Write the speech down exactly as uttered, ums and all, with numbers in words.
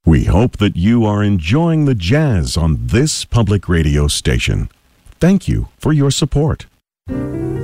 We hope that you are enjoying the jazz on this public radio station. Thank you for your support.